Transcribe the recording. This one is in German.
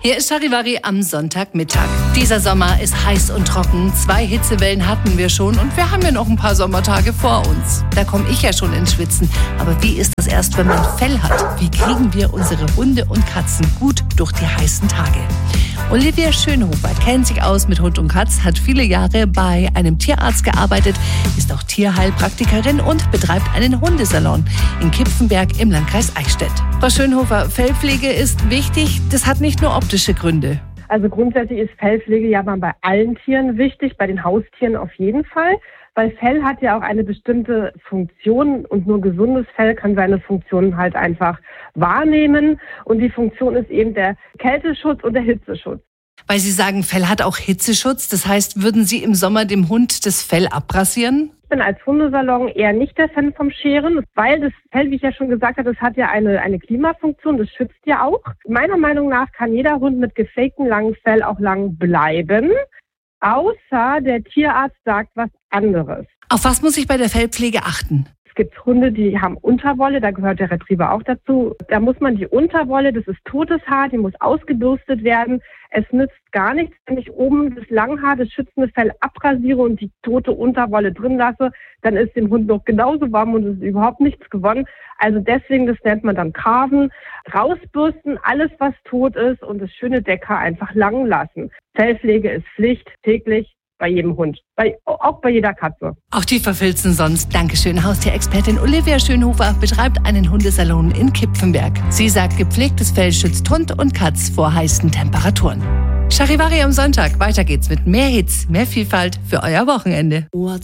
Hier ist Charivari am Sonntagmittag. Dieser Sommer ist heiß und trocken. 2 Hitzewellen hatten wir schon und wir haben ja noch ein paar Sommertage vor uns. Da komme ich ja schon ins Schwitzen. Aber wie ist das erst, wenn man Fell hat? Wie kriegen wir unsere Hunde und Katzen gut durch die heißen Tage? Olivia Schönhofer kennt sich aus mit Hund und Katz, hat viele Jahre bei einem Tierarzt gearbeitet, ist auch Tierheilpraktikerin und betreibt einen Hundesalon in Kipfenberg im Landkreis Eichstätt. Frau Schönhofer, Fellpflege ist wichtig, das hat nicht nur optische Gründe. Also grundsätzlich ist Fellpflege ja mal bei allen Tieren wichtig, bei den Haustieren auf jeden Fall. Weil Fell hat ja auch eine bestimmte Funktion und nur gesundes Fell kann seine Funktionen halt einfach wahrnehmen. Und die Funktion ist eben der Kälteschutz und der Hitzeschutz. Weil Sie sagen, Fell hat auch Hitzeschutz, das heißt, würden Sie im Sommer dem Hund das Fell abrasieren? Ich bin als Hundesalon eher nicht der Fan vom Scheren, weil das Fell, wie ich ja schon gesagt habe, das hat ja eine Klimafunktion, das schützt ja auch. Meiner Meinung nach kann jeder Hund mit gepflegtem langen Fell auch lang bleiben. Außer der Tierarzt sagt was anderes. Auf was muss ich bei der Fellpflege achten? Es gibt Hunde, die haben Unterwolle, da gehört der Retriever auch dazu. Da muss man die Unterwolle, das ist totes Haar, die muss ausgebürstet werden. Es nützt gar nichts, wenn ich oben das Langhaar, das schützende Fell abrasiere und die tote Unterwolle drin lasse, dann ist dem Hund noch genauso warm und es ist überhaupt nichts gewonnen. Also deswegen, das nennt man dann Carven. Rausbürsten, alles was tot ist und das schöne Deckhaar einfach lang lassen. Fellpflege ist Pflicht, täglich. Bei jedem Hund, auch bei jeder Katze. Auch die verfilzen sonst. Dankeschön. Haustierexpertin Olivia Schönhofer betreibt einen Hundesalon in Kipfenberg. Sie sagt, gepflegtes Fell schützt Hund und Katz vor heißen Temperaturen. Charivari am Sonntag. Weiter geht's mit mehr Hits, mehr Vielfalt für euer Wochenende.